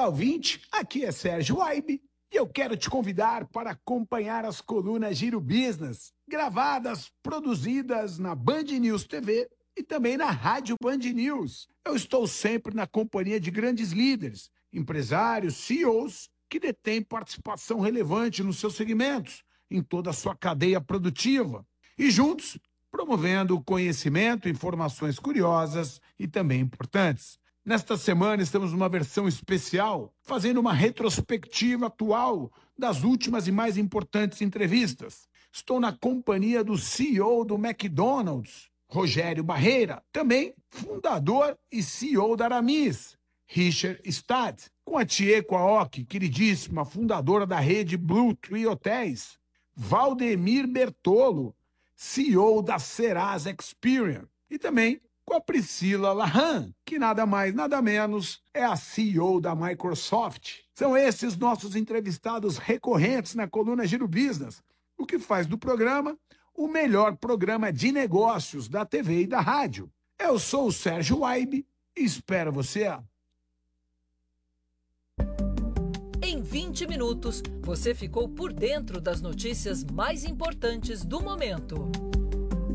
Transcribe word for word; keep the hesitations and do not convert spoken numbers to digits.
Olá, ouvinte, aqui é Sérgio Waibe e eu quero te convidar para acompanhar as colunas Giro Business, gravadas, produzidas na Band News T V e também na Rádio Band News. Eu estou sempre na companhia de grandes líderes, empresários, C E Os, que detêm participação relevante nos seus segmentos, em toda a sua cadeia produtiva. E juntos, promovendo conhecimento, informações curiosas e também importantes. Nesta semana estamos numa versão especial, fazendo uma retrospectiva atual das últimas e mais importantes entrevistas. Estou na companhia do C E O do McDonald's, Rogério Barreira, também fundador e C E O da Aramis, Richard Stad, com a Tieko Aoki, queridíssima, fundadora da rede Blue Tree Hotéis, Valdemir Bertolo, C E O da Serasa Experian, e também com a Priscila Lahan, que nada mais, nada menos é a C E O da Microsoft. São esses nossos entrevistados recorrentes na coluna Giro Business, o que faz do programa o melhor programa de negócios da T V e da rádio. Eu sou o Sérgio Waibe e espero você. Em vinte minutos, você ficou por dentro das notícias mais importantes do momento.